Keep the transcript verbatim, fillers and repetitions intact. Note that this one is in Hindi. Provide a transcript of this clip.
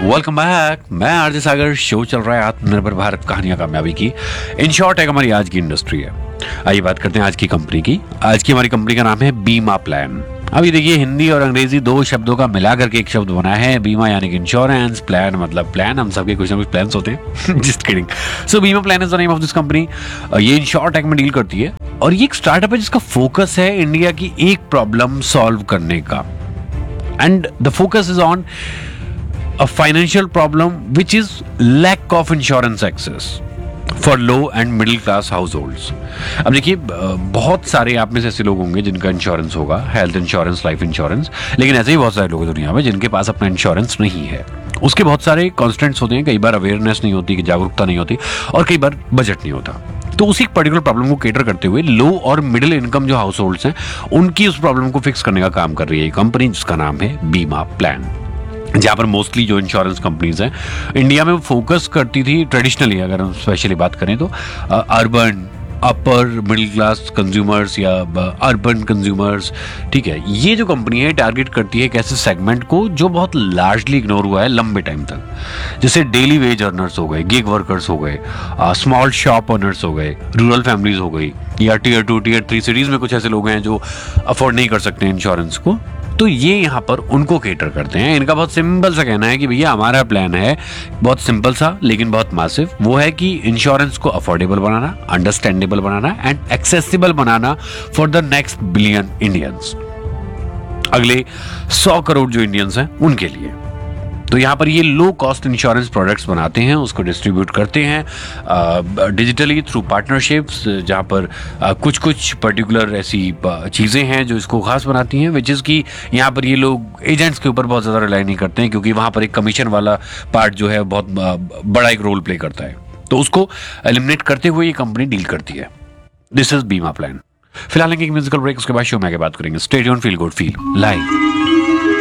Welcome back. मैं आरजे सागर। शो चल रहा है आत्मनिर्भर भारत कहानियां कामयाबी की। इन शॉर्ट एक हमारी आज की इंडस्ट्री है। आइए बात करते हैं आज की कंपनी की। आज की हमारी कंपनी का नाम है बीमा प्लान। अभी देखिए, हिंदी और अंग्रेजी दो शब्दों का मिला करके एक शब्द बना है। बीमा यानी कि इंश्योरेंस, प्लान मतलब प्लान। हम सबके कुछ ना कुछ प्लान्स होते हैं। Just kidding. सो बीमा plan is the name of this company. ये इन शॉर्ट टेक में डील करती है और ये एक स्टार्टअप है जिसका फोकस है इंडिया की एक प्रॉब्लम सॉल्व करने का। And the focus is on a financial problem which is lack of insurance access for low and middle class households। अब देखिए, बहुत सारे आप में से ऐसे लोग होंगे जिनका इंश्योरेंस होगा, हेल्थ इंश्योरेंस, लाइफ इंश्योरेंस, लेकिन ऐसे ही बहुत सारे लोग हैं दुनिया में जिनके पास अपना इंश्योरेंस नहीं है। उसके बहुत सारे कॉन्स्टेंट्स होते हैं। कई बार अवेयरनेस नहीं होती, जागरूकता नहीं होती, और कई बार बजट नहीं होता। तो उसी पर्टिकुलर प्रॉब्लम को केटर करते हुए लो और मिडिल इनकम जो हाउस होल्ड्स हैं, उनकी उस प्रॉब्लम को फिक्स करने का काम कर रही है कंपनी जिसका नाम है बीमा प्लान। जहाँ पर मोस्टली जो इंश्योरेंस कंपनीज हैं इंडिया में फोकस करती थी ट्रेडिशनली, अगर हम स्पेशली बात करें तो urban, upper middle class consumers या अर्बन कंज्यूमर्स। ठीक है, ये जो कंपनी है टारगेट करती है एक ऐसे सेगमेंट को जो बहुत लार्जली इग्नोर हुआ है लंबे टाइम तक, जैसे डेली वेज अर्नर्स हो गए, गिग वर्कर्स हो गए, स्मॉल शॉप ओनर्स हो गए, रूरल फैमिलीज हो गई, या tier two tier three cities में कुछ ऐसे लोग हैं जो अफोर्ड नहीं कर सकते इंश्योरेंस को। तो ये यहाँ पर उनको केटर करते हैं। इनका बहुत सिंपल सा कहना है कि भैया हमारा प्लान है बहुत सिंपल सा लेकिन बहुत मासिव। वो है कि इंश्योरेंस को affordable banana, understandable banana and accessible banana for the next billion Indians, अगले सौ करोड़ जो इंडियंस हैं उनके लिए। तो यहाँ पर ये लो कॉस्ट इंश्योरेंस प्रोडक्ट्स बनाते हैं, उसको डिस्ट्रीब्यूट करते हैं डिजिटली थ्रू पार्टनरशिप्स, जहाँ पर आ, कुछ कुछ पर्टिकुलर ऐसी चीज़ें हैं जो इसको खास बनाती हैं, विच इज़ कि यहाँ पर ये लोग एजेंट्स के ऊपर बहुत ज़्यादा रिलाई नहीं करते हैं, क्योंकि वहाँ पर एक कमीशन वाला पार्ट जो है बहुत बड़ा एक रोल प्ले करता है। तो उसको एलिमिनेट करते हुए ये कंपनी डील करती है। दिस इज बीमा प्लान। फिलहाल एक म्यूजिकल ब्रेक, उसके बाद शो में आगे बात करेंगे। Stay tuned, feel good, feel live.